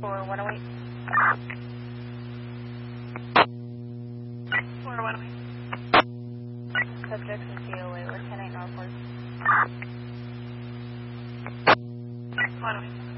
For 108. 108. Subjects in COA, we're 10-8 Norfolk. 108.